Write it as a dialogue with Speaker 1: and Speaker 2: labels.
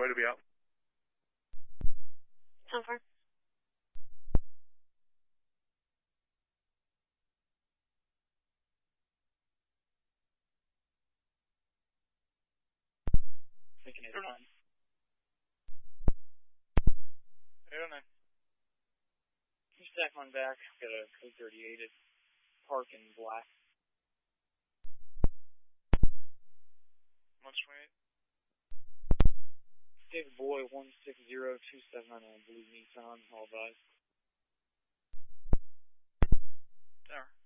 Speaker 1: Boy to be out.
Speaker 2: 10-4.
Speaker 3: Thinking 809.
Speaker 1: 809.
Speaker 3: You stack one back. Got a code 38 at Park in Black.
Speaker 1: 128.
Speaker 3: David Boy 16027 on a blue Nissan. All advised.
Speaker 1: Tower.